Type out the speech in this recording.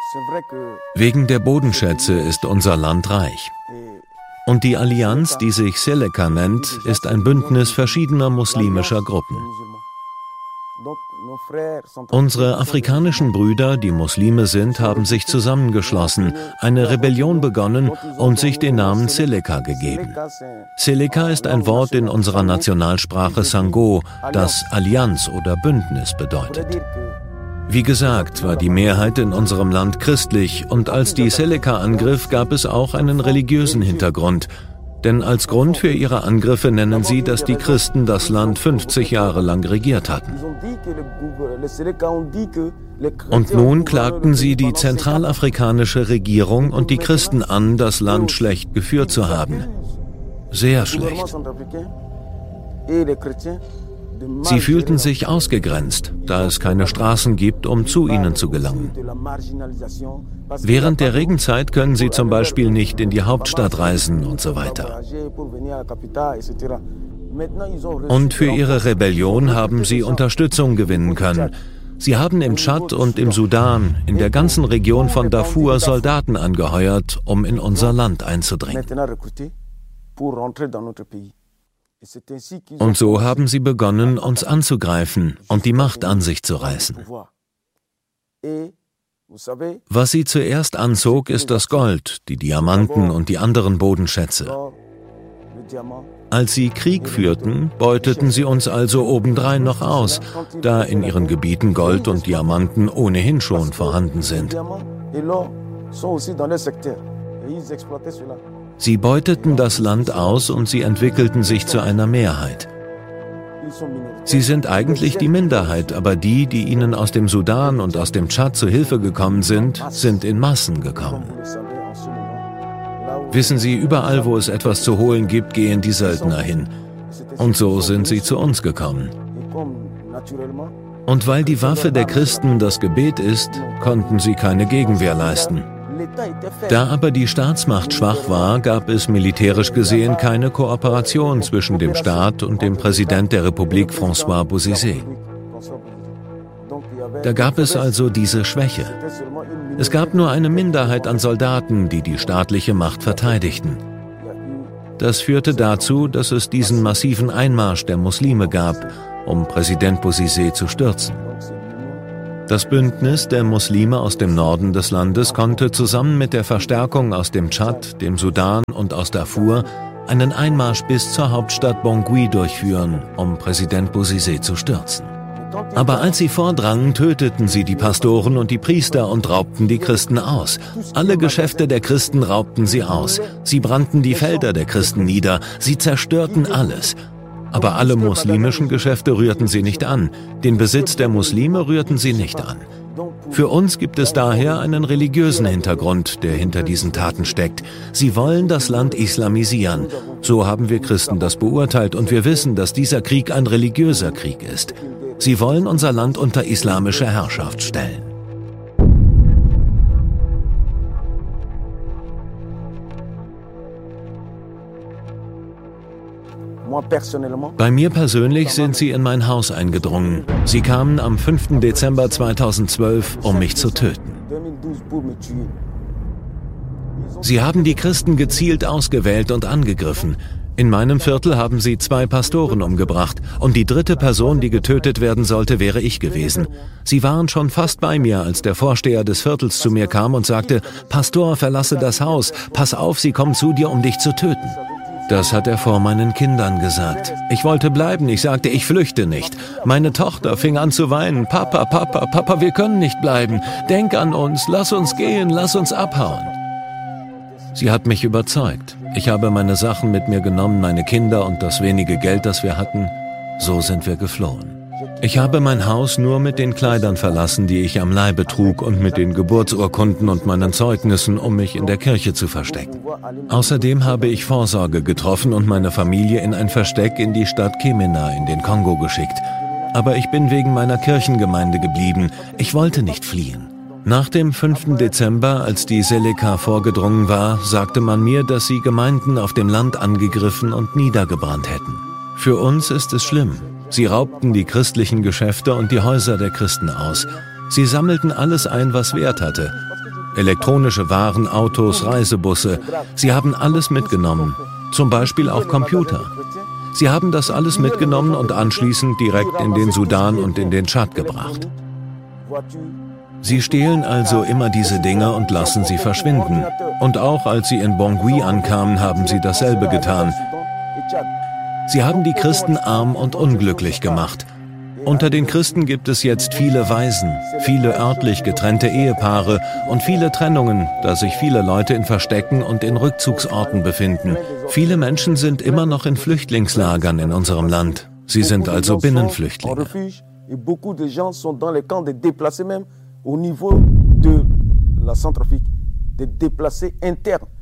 Wegen der Bodenschätze ist unser Land reich. Und die Allianz, die sich Seleka nennt, ist ein Bündnis verschiedener muslimischer Gruppen. Unsere afrikanischen Brüder, die Muslime sind, haben sich zusammengeschlossen, eine Rebellion begonnen und sich den Namen Seleka gegeben. Seleka ist ein Wort in unserer Nationalsprache Sango, das Allianz oder Bündnis bedeutet. Wie gesagt, war die Mehrheit in unserem Land christlich und als die Seleka angriff, gab es auch einen religiösen Hintergrund. Denn als Grund für ihre Angriffe nennen sie, dass die Christen das Land 50 Jahre lang regiert hatten. Und nun klagten sie die zentralafrikanische Regierung und die Christen an, das Land schlecht geführt zu haben. Sehr schlecht. Sie fühlten sich ausgegrenzt, da es keine Straßen gibt, um zu ihnen zu gelangen. Während der Regenzeit können sie zum Beispiel nicht in die Hauptstadt reisen und so weiter. Und für ihre Rebellion haben sie Unterstützung gewinnen können. Sie haben im Tschad und im Sudan, in der ganzen Region von Darfur Soldaten angeheuert, um in unser Land einzudringen. Und so haben sie begonnen, uns anzugreifen und die Macht an sich zu reißen. Was sie zuerst anzog, ist das Gold, die Diamanten und die anderen Bodenschätze. Als sie Krieg führten, beuteten sie uns also obendrein noch aus, da in ihren Gebieten Gold und Diamanten ohnehin schon vorhanden sind. Sie beuteten das Land aus und sie entwickelten sich zu einer Mehrheit. Sie sind eigentlich die Minderheit, aber die, die ihnen aus dem Sudan und aus dem Tschad zu Hilfe gekommen sind, sind in Massen gekommen. Wissen Sie, überall, wo es etwas zu holen gibt, gehen die Söldner hin. Und so sind sie zu uns gekommen. Und weil die Waffe der Christen das Gebet ist, konnten sie keine Gegenwehr leisten. Da aber die Staatsmacht schwach war, gab es militärisch gesehen keine Kooperation zwischen dem Staat und dem Präsident der Republik François Bozizé. Da gab es also diese Schwäche. Es gab nur eine Minderheit an Soldaten, die die staatliche Macht verteidigten. Das führte dazu, dass es diesen massiven Einmarsch der Muslime gab, um Präsident Bozizé zu stürzen. Das Bündnis der Muslime aus dem Norden des Landes konnte zusammen mit der Verstärkung aus dem Tschad, dem Sudan und aus Darfur einen Einmarsch bis zur Hauptstadt Bangui durchführen, um Präsident Bozizé zu stürzen. Aber als sie vordrangen, töteten sie die Pastoren und die Priester und raubten die Christen aus. Alle Geschäfte der Christen raubten sie aus. Sie brannten die Felder der Christen nieder. Sie zerstörten alles. Aber alle muslimischen Geschäfte rührten sie nicht an. Den Besitz der Muslime rührten sie nicht an. Für uns gibt es daher einen religiösen Hintergrund, der hinter diesen Taten steckt. Sie wollen das Land islamisieren. So haben wir Christen das beurteilt und wir wissen, dass dieser Krieg ein religiöser Krieg ist. Sie wollen unser Land unter islamische Herrschaft stellen. Bei mir persönlich sind sie in mein Haus eingedrungen. Sie kamen am 5. Dezember 2012, um mich zu töten. Sie haben die Christen gezielt ausgewählt und angegriffen. In meinem Viertel haben sie 2 Pastoren umgebracht und die 3. Person, die getötet werden sollte, wäre ich gewesen. Sie waren schon fast bei mir, als der Vorsteher des Viertels zu mir kam und sagte: Pastor, verlasse das Haus, pass auf, sie kommen zu dir, um dich zu töten. Das hat er vor meinen Kindern gesagt. Ich wollte bleiben, ich sagte, ich flüchte nicht. Meine Tochter fing an zu weinen. Papa, Papa, Papa, wir können nicht bleiben. Denk an uns, lass uns gehen, lass uns abhauen. Sie hat mich überzeugt. Ich habe meine Sachen mit mir genommen, meine Kinder und das wenige Geld, das wir hatten. So sind wir geflohen. Ich habe mein Haus nur mit den Kleidern verlassen, die ich am Leibe trug und mit den Geburtsurkunden und meinen Zeugnissen, um mich in der Kirche zu verstecken. Außerdem habe ich Vorsorge getroffen und meine Familie in ein Versteck in die Stadt Kemena in den Kongo geschickt. Aber ich bin wegen meiner Kirchengemeinde geblieben. Ich wollte nicht fliehen. Nach dem 5. Dezember, als die Seleka vorgedrungen war, sagte man mir, dass sie Gemeinden auf dem Land angegriffen und niedergebrannt hätten. Für uns ist es schlimm. Sie raubten die christlichen Geschäfte und die Häuser der Christen aus. Sie sammelten alles ein, was Wert hatte. Elektronische Waren, Autos, Reisebusse. Sie haben alles mitgenommen. Zum Beispiel auch Computer. Sie haben das alles mitgenommen und anschließend direkt in den Sudan und in den Tschad gebracht. Sie stehlen also immer diese Dinge und lassen sie verschwinden. Und auch als sie in Bangui ankamen, haben sie dasselbe getan. Sie haben die Christen arm und unglücklich gemacht. Unter den Christen gibt es jetzt viele Waisen, viele örtlich getrennte Ehepaare und viele Trennungen, da sich viele Leute in Verstecken und in Rückzugsorten befinden. Viele Menschen sind immer noch in Flüchtlingslagern in unserem Land. Sie sind also Binnenflüchtlinge. Au niveau de la Centrafrique, des déplacés internes.